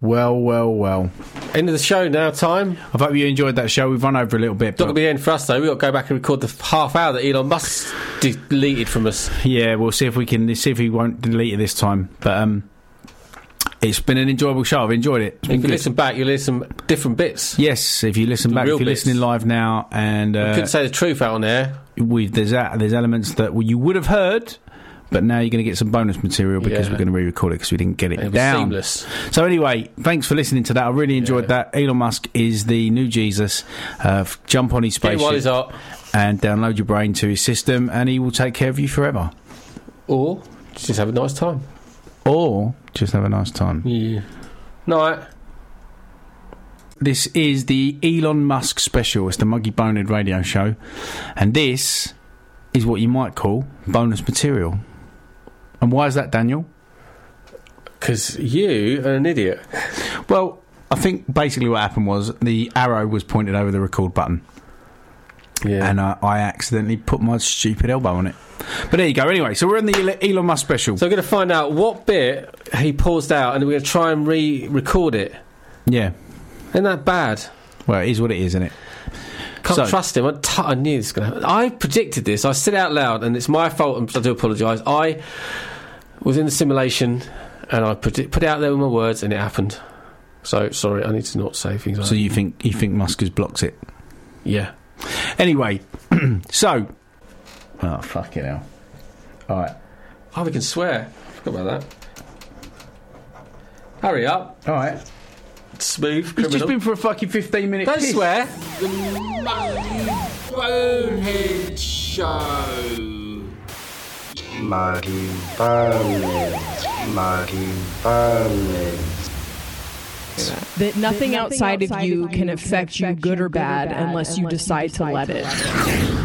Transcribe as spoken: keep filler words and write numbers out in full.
Well, well, well. End of the show now, time. I hope you enjoyed that show. We've run over a little bit. It's not going to be the end for us, though. We've got to go back and record the half hour that Elon Musk deleted from us. Yeah, we'll see if we can, see if he won't delete it this time. But um, it's been an enjoyable show. I've enjoyed it. If you good. listen back, you'll listen different bits. Yes, if you listen the back, if you're bits. listening live now. And uh, I couldn't say the truth out on air. We've, there's, there's elements that well, you would have heard, but now you're going to get some bonus material because yeah. we're going to re-record it because we didn't get it, it was down. Seamless. So anyway, thanks for listening to that. I really enjoyed yeah. that. Elon Musk is the new Jesus. Uh, jump on his spaceship while he's hot. and download your brain to his system, and he will take care of you forever. Or just have a nice time. Or just have a nice time. Yeah. Night. This is the Elon Musk special. It's the Muggy Bonehead radio show, and this is what you might call bonus material. And why is that, Daniel? Because you are an idiot. Well, I think basically what happened was the arrow was pointed over the record button. Yeah. And uh, I accidentally put my stupid elbow on it. But there you go. Anyway, so we're in the Elon Musk special. So we're going to find out what bit he paused out and we're going to try and re-record it. Yeah. Isn't that bad? Well, it is what it is, isn't it? Can't so, trust him. I, t- I knew this was going to happen. I predicted this. I said it out loud, and it's my fault, and I do apologise. I was in the simulation, and I predi- put it out there with my words, and it happened. So, sorry, I need to not say things like So that. you think you think Musk has blocked it? Yeah. Anyway, so... Oh, fuck it hell. All right. Oh, we can swear. I forgot about that. Hurry up. All right. Smooth It's criminal. just been for a fucking fifteen minute Don't piss. swear. The Muggy Bonehead Show. Muggy Bonehead. Muggy Bonehead. That nothing outside of you can affect you good or bad unless you decide to let it.